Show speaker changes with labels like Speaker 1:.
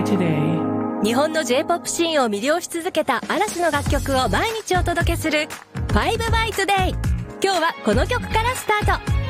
Speaker 1: by Today。
Speaker 2: 日本の J-POP シーンを魅了し続けた嵐の楽曲を毎日お届けする5 by Today。今日はこの曲からスタート。